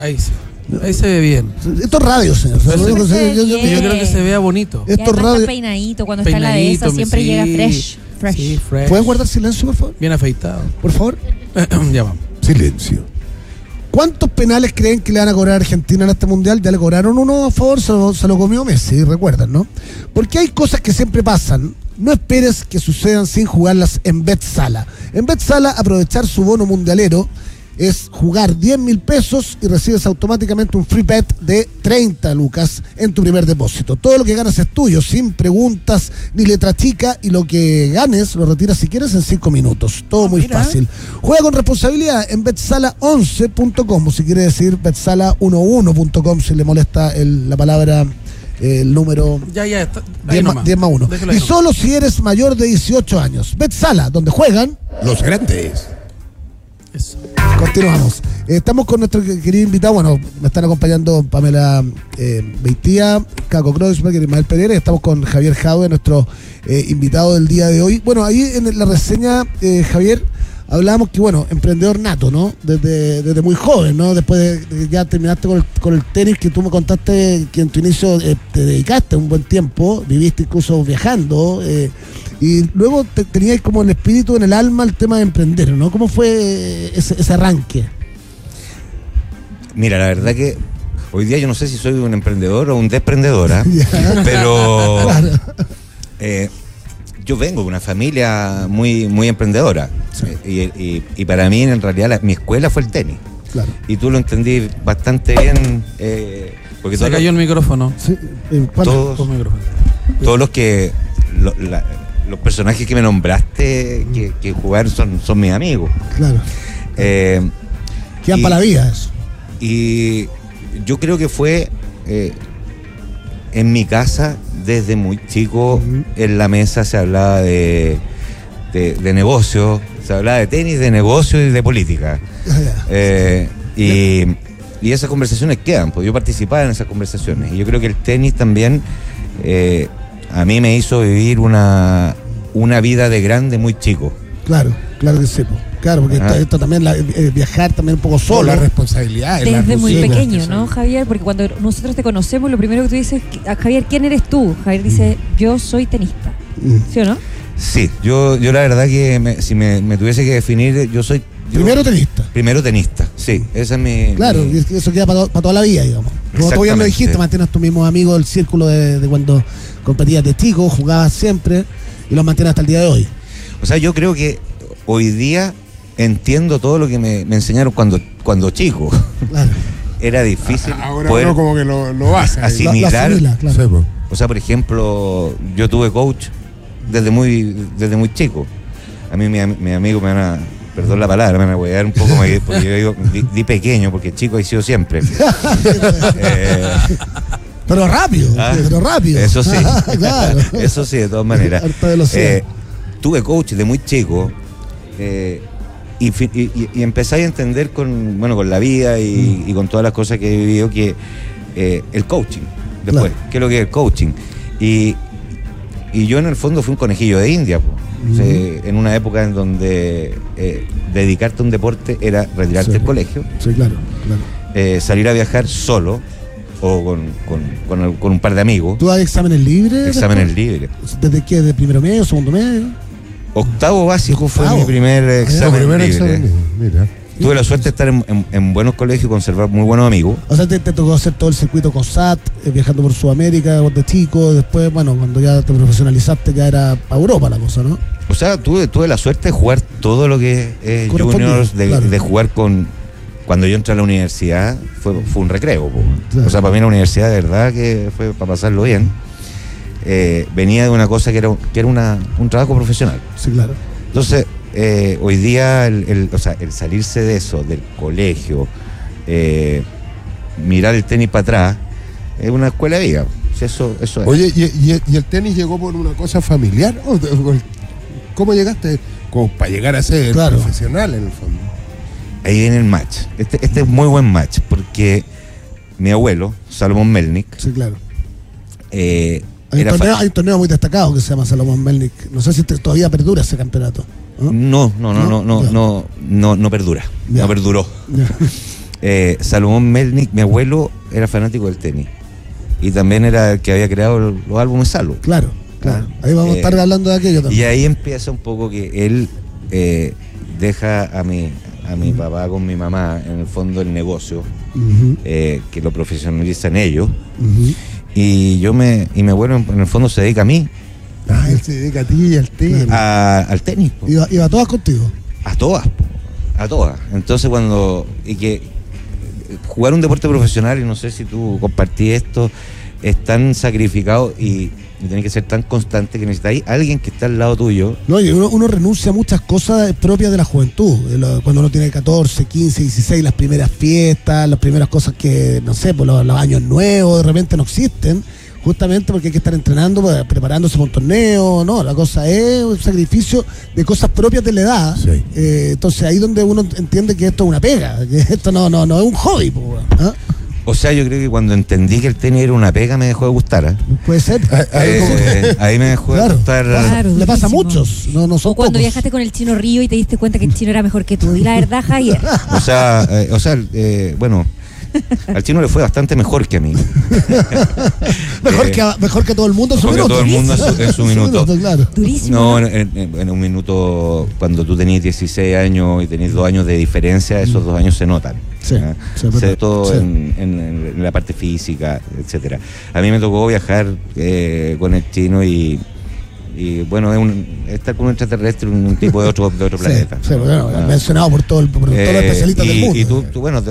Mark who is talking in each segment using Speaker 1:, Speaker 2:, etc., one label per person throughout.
Speaker 1: Ahí sí. Ahí se ve bien.
Speaker 2: Esto es radio, señor.
Speaker 1: Yo
Speaker 3: Bien.
Speaker 1: creo que se vea bonito.
Speaker 3: Y
Speaker 2: Esto es
Speaker 3: además
Speaker 2: radio.
Speaker 3: está peinadito, cuando está en la de esa siempre
Speaker 1: sí.
Speaker 3: llega fresh.
Speaker 1: Sí, fresh.
Speaker 2: ¿Pueden guardar silencio, por favor?
Speaker 1: Bien afeitado.
Speaker 2: Por favor.
Speaker 1: Ya vamos.
Speaker 2: Silencio. ¿Cuántos penales creen que le van a cobrar a Argentina en este mundial? Ya le cobraron uno a favor, se lo comió Messi, recuerdan, ¿no? Porque hay cosas que siempre pasan. No esperes que sucedan sin jugarlas en BetSala. En BetSala, aprovechar su bono mundialero es jugar 10.000 pesos y recibes automáticamente un free bet de 30 lucas en tu primer depósito. Todo lo que ganas es tuyo, sin preguntas ni letra chica, y lo que ganes lo retiras si quieres en 5 minutos. Todo muy fácil. Juega con responsabilidad en betsala11.com, o si quiere decir betsala11.com, si le molesta la palabra, el número
Speaker 1: Ya está.
Speaker 2: 10 más 1. Y solo si eres mayor de 18 años. BetSala, donde juegan
Speaker 4: los grandes.
Speaker 1: Eso.
Speaker 2: Continuamos. Estamos con nuestro querido invitado. Bueno, me están acompañando Pamela Beitía, Caco Kreuzberg y Ismael Pereira. Estamos con Javier Jadwe, nuestro invitado del día de hoy. Bueno, ahí en la reseña, Javier, hablábamos que, bueno, emprendedor nato, ¿no? Desde muy joven, ¿no? Después de ya terminaste con el tenis, que tú me contaste que en tu inicio te dedicaste un buen tiempo, viviste incluso viajando, y luego tenías como el espíritu, en el alma, el tema de emprender, ¿no? ¿Cómo fue ese arranque?
Speaker 5: Mira, la verdad que hoy día yo no sé si soy un emprendedor o un desprendedora, pero
Speaker 2: Claro.
Speaker 5: Yo vengo de una familia muy, muy emprendedora, y para mí en realidad mi escuela fue el tenis.
Speaker 2: Claro.
Speaker 5: Y tú lo entendí bastante bien, porque
Speaker 1: Se cayó el micrófono.
Speaker 2: Sí,
Speaker 5: todos los personajes que me nombraste que jugar son mis amigos.
Speaker 2: Claro. Quedan para la vida eso.
Speaker 5: Y yo creo que fue en mi casa desde muy chico. En la mesa se hablaba de negocios, se hablaba de tenis, de negocios y de política. Y esas conversaciones quedan, pues yo participaba en esas conversaciones, y yo creo que el tenis también a mí me hizo vivir una vida de grande muy chico.
Speaker 2: Claro que sí, pues. Claro, porque esto también, viajar también un poco solo.
Speaker 4: La responsabilidad.
Speaker 3: Desde muy pequeño, ¿no, Javier? Porque cuando nosotros te conocemos, lo primero que tú dices, Javier, ¿quién eres tú? Javier dice, yo soy tenista. ¿Sí o no?
Speaker 5: Sí, yo la verdad que si me tuviese que definir, yo soy...
Speaker 2: Primero tenista.
Speaker 5: Primero tenista, sí, esa es mi...
Speaker 2: Claro, y eso queda para toda la vida, digamos. Como tú bien lo dijiste, mantienes tus mismos amigos del círculo de cuando competías de chico, jugabas siempre, y los mantienes hasta el día de hoy.
Speaker 5: O sea, yo creo que hoy día entiendo todo lo que me enseñaron cuando chico. Claro. Era difícil
Speaker 4: ahora
Speaker 5: poder
Speaker 4: uno como que lo hace.
Speaker 5: asimilar.
Speaker 2: Lo asimila, claro.
Speaker 4: Sí, pues.
Speaker 5: O sea, por ejemplo, yo tuve coach desde muy chico. A mí mi amigo me van a... Perdón la palabra, me van a huear un poco, porque yo digo, di pequeño, porque chico he sido siempre.
Speaker 2: Pero rápido.
Speaker 5: Eso sí.
Speaker 2: Claro.
Speaker 5: Eso sí, de todas maneras. Tuve coach de muy chico, y empecé a entender con la vida y con todas las cosas que he vivido, que el coaching, después, ¿qué es lo que es el coaching? Y yo en el fondo fui un conejillo de India, en una época en donde dedicarte a un deporte era retirarte del colegio,
Speaker 2: claro.
Speaker 5: salir a viajar solo o con un par de amigos.
Speaker 2: ¿Tú das exámenes libres?
Speaker 5: Exámenes libres.
Speaker 2: ¿Desde qué? ¿De primero medio, segundo medio?
Speaker 5: Octavo básico fue mi primer examen libre.
Speaker 4: Mira.
Speaker 5: Tuve la suerte de estar en buenos colegios y conservar muy buenos amigos.
Speaker 2: O sea, te tocó hacer todo el circuito COSAT, viajando por Sudamérica de chico. Después, bueno, cuando ya te profesionalizaste, ya era para Europa la cosa, ¿no?
Speaker 5: O sea, tuve la suerte de jugar todo lo que es juniors, de jugar con... Cuando yo entré a la universidad, fue un recreo. Claro. O sea, para mí la universidad, de verdad, que fue para pasarlo bien. Venía de una cosa que era un trabajo profesional.
Speaker 2: Sí, claro.
Speaker 5: Entonces, hoy día el salirse de eso, del colegio, mirar el tenis para atrás, es una escuela de vida. Eso es.
Speaker 4: Oye, ¿y el tenis llegó por una cosa familiar? ¿Cómo llegaste? Como para llegar a ser profesional, en el fondo.
Speaker 5: Ahí viene el match. Este es muy buen match, porque mi abuelo, Salomón Melnik...
Speaker 2: Sí, claro. Hay un torneo muy destacado que se llama Salomón Melnik. No sé si todavía perdura ese campeonato.
Speaker 5: No perdura. Ya. No perduró. Salomón Melnik, mi abuelo, era fanático del tenis. Y también era el que había creado los álbumes Salo.
Speaker 2: Claro. Ahí vamos a estar hablando de aquello también.
Speaker 5: Y ahí empieza un poco que él deja a mi papá con mi mamá, en el fondo, el negocio, que lo profesionalizan ellos. Y mi abuelo, en el fondo, se dedica a mí.
Speaker 4: Él se dedica a ti y al tenis.
Speaker 5: Al tenis. Po.
Speaker 2: Iba a todas contigo.
Speaker 5: A todas. Entonces jugar un deporte profesional, y no sé si tú compartís esto, es tan sacrificado y tenés que ser tan constante que necesitáis a alguien que está al lado tuyo.
Speaker 2: No, y uno renuncia a muchas cosas propias de la juventud. Cuando uno tiene 14, 15, 16, las primeras fiestas, las primeras cosas que, no sé, pues los años nuevos de repente no existen. Justamente porque hay que estar entrenando, preparándose para un torneo, ¿no? La cosa es un sacrificio de cosas propias de la edad.
Speaker 4: Sí.
Speaker 2: Entonces ahí donde uno entiende que esto es una pega, que esto no es un hobby, ¿eh?
Speaker 5: O sea, yo creo que cuando entendí que el tenis era una pega, me dejó de gustar. ¿Eh?
Speaker 2: Puede ser.
Speaker 5: Ahí me dejó de gustar.
Speaker 3: Claro,
Speaker 2: le pasa a
Speaker 3: durísimo.
Speaker 2: muchos, no son
Speaker 3: O cuando
Speaker 2: pocos.
Speaker 3: viajaste con el Chino Río y te diste cuenta que el Chino era mejor que tú. Y la verdad, Javier.
Speaker 5: Bueno, al Chino le fue bastante mejor que a mí.
Speaker 2: mejor que todo el mundo en su
Speaker 5: Mejor que
Speaker 2: minuto.
Speaker 5: todo el mundo en su minuto.
Speaker 2: Claro.
Speaker 3: Durísimo.
Speaker 5: No, en un minuto, cuando tú tenés 16 años y tenés 2 años de diferencia, esos 2 años se notan.
Speaker 2: Sí,
Speaker 5: ¿eh?
Speaker 2: sí, es verdad.
Speaker 5: Todo
Speaker 2: Sí.
Speaker 5: en la parte física, etcétera. A mí me tocó viajar con el Chino y bueno, estar con un extraterrestre, un tipo de otro planeta.
Speaker 2: Sí, bueno, mencionado por todos los especialistas del mundo.
Speaker 5: Y tú bueno,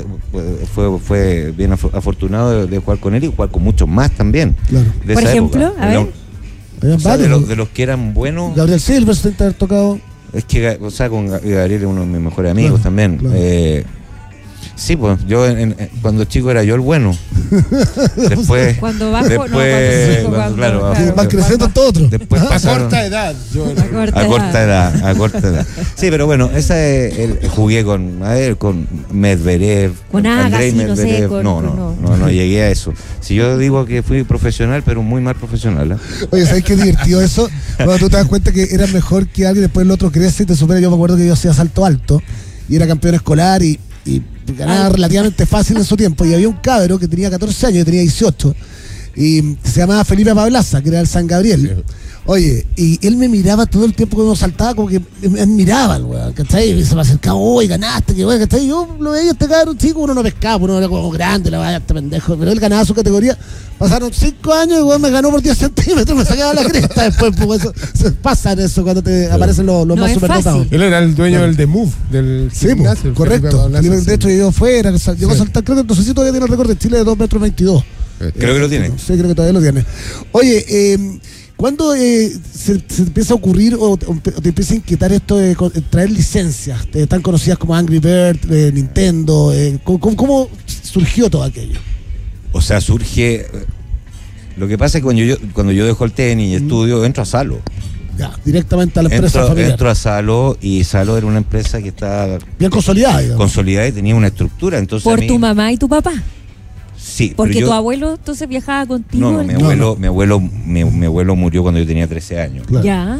Speaker 5: fue bien afortunado de jugar con él y jugar con muchos más también.
Speaker 2: Claro.
Speaker 5: De
Speaker 3: Por
Speaker 5: esa
Speaker 3: ejemplo,
Speaker 5: época.
Speaker 3: a ver.
Speaker 2: Habían
Speaker 5: O sea,
Speaker 2: varios.
Speaker 5: de los que eran buenos.
Speaker 2: Gabriel Silverstein te ha tocado.
Speaker 5: Es que, o sea, con Gabriel es uno de mis mejores amigos
Speaker 2: Claro,
Speaker 5: también.
Speaker 2: claro.
Speaker 5: Sí, pues yo cuando chico era yo el bueno. Después.
Speaker 3: Cuando bajo,
Speaker 5: después,
Speaker 3: no, cuando chico, cuando-
Speaker 5: claro,
Speaker 3: claro.
Speaker 2: Van creciendo todo otro.
Speaker 5: Después
Speaker 4: A
Speaker 5: pasaron.
Speaker 4: corta edad.
Speaker 3: A corta edad.
Speaker 5: A corta edad. Sí, pero bueno, jugué con Medvedev,
Speaker 3: Con
Speaker 5: Andrei
Speaker 3: Agassi, no sé,
Speaker 5: Medvedev. No llegué a eso. Si yo digo que fui profesional, pero muy mal profesional.
Speaker 2: Oye, ¿sabes qué divertido eso? Cuando tú te das cuenta que eras mejor que alguien, después el otro crece y te supera. Yo me acuerdo que yo hacía salto alto y era campeón escolar y ganaba relativamente fácil en su tiempo. Y había un cabro que tenía 14 años, yo tenía 18, y se llamaba Felipe Pablaza, que era el San Gabriel. Oye, y él me miraba todo el tiempo que uno saltaba, como que me admiraba, el weón, ¿cachai? Y se me acercaba, uy, ganaste, que weón, ¿cachai? Yo lo veía, este cabrón chico, uno no pescaba, uno era como grande, la vaya, este pendejo, pero él ganaba su categoría. Pasaron 5 años y weón me ganó por 10 centímetros, me sacaba la cresta después, pues eso pasa en eso cuando te aparecen los
Speaker 3: No
Speaker 2: más
Speaker 3: es
Speaker 2: superdotados.
Speaker 3: fácil.
Speaker 4: Él era el dueño del The Move, del
Speaker 2: Sí,
Speaker 4: gimnasio.
Speaker 2: correcto.
Speaker 4: Felipe
Speaker 2: De hecho, llegó fuera, llegó a saltar, creo que no sé si todavía tiene el récord de Chile de 2,22 m.
Speaker 5: Creo que lo tiene.
Speaker 2: Sí, creo que todavía lo tiene. Oye, ¿cuándo se empieza a ocurrir o te empieza a inquietar esto de traer licencias tan conocidas como Angry Bird, Nintendo? ¿Cómo surgió todo aquello?
Speaker 5: O sea, surge. Lo que pasa es que cuando yo dejo el tenis y estudio, entro a Salo.
Speaker 2: Ya, directamente a la empresa familiar.
Speaker 5: Entro a Salo, y Salo era una empresa que estaba
Speaker 2: Bien consolidada, digamos.
Speaker 5: consolidada y tenía una estructura. Entonces
Speaker 3: Por
Speaker 5: a mí-
Speaker 3: tu mamá y tu papá.
Speaker 5: Sí,
Speaker 3: Porque
Speaker 5: pero
Speaker 3: tu
Speaker 5: yo-
Speaker 3: abuelo entonces viajaba contigo.
Speaker 5: No, mi abuelo murió cuando yo tenía 13 años.
Speaker 2: Claro.
Speaker 3: Ya.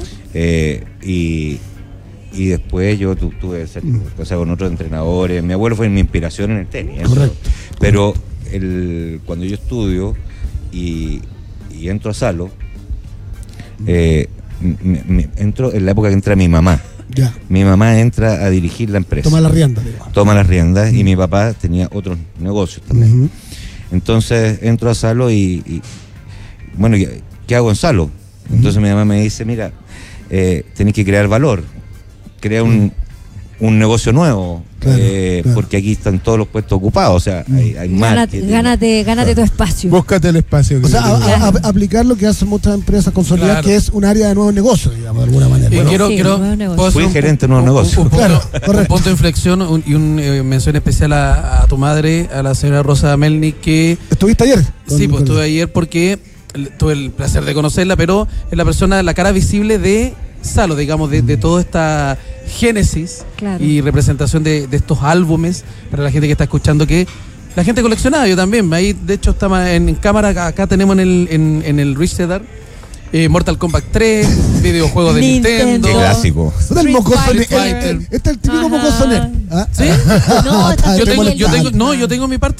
Speaker 5: Y después yo tuve, o sea, con otros entrenadores. Mi abuelo fue mi inspiración en el tenis. eso.
Speaker 2: Correcto.
Speaker 5: Pero cuando yo estudio y entro a Salo, entro en la época que entra mi mamá.
Speaker 2: Ya.
Speaker 5: Mi mamá entra a dirigir la empresa.
Speaker 2: Toma la rienda, digamos.
Speaker 5: Toma las riendas, y mi papá tenía otros negocios también.
Speaker 2: Ujú.
Speaker 5: Entonces entro a Salo y bueno, ¿qué hago en Salo? Entonces mi mamá me dice, mira, tenés que crear valor, crea un negocio nuevo,
Speaker 2: Claro, claro.
Speaker 5: porque aquí están todos los puestos ocupados, o sea, hay marketing.
Speaker 3: Gánate tu espacio.
Speaker 4: Búscate el espacio.
Speaker 2: O sea, aplicar lo que hacen muchas empresas consolidadas,
Speaker 1: Claro.
Speaker 2: que es un área de nuevos negocios, digamos, de alguna manera.
Speaker 1: Y
Speaker 3: Bueno, sí,
Speaker 1: quiero
Speaker 3: nuevo negocio.
Speaker 1: ¿puedo hacer
Speaker 5: Fui gerente de nuevos negocios.
Speaker 1: punto,
Speaker 2: Claro, correcto.
Speaker 1: un punto de inflexión y una mención especial a tu madre, a la señora Rosa Melnik, que
Speaker 2: ¿Estuviste ayer?
Speaker 1: sí, pues estuve ayer porque tuve el placer de conocerla, pero es la persona, la cara visible de Salo, digamos, de toda esta génesis
Speaker 3: Claro.
Speaker 1: y representación de estos álbumes para la gente que está escuchando, que la gente coleccionada, yo también. Ahí, de hecho, estamos en cámara, acá tenemos en el Rich Cedar Mortal Kombat 3, videojuegos de Nintendo.
Speaker 5: Qué clásico.
Speaker 2: Este es el mocoso
Speaker 1: Fighter.
Speaker 2: este es el típico mocoso nerd. ¿Ah?
Speaker 1: ¿Sí?
Speaker 3: No, está
Speaker 1: Yo
Speaker 3: bien.
Speaker 1: tengo mi parte